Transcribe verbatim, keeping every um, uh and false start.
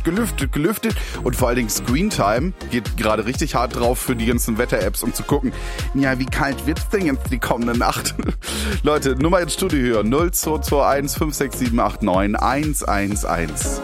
gelüftet, gelüftet. Und vor allen Dingen Screentime geht gerade richtig hart drauf für die ganzen Wetter-Apps, um zu gucken, ja, wie kalt wird's denn jetzt die kommende Nacht? Leute, Nummer ins Studio hören, null zwei zwei eins fünf sechs sieben acht neun eins eins eins.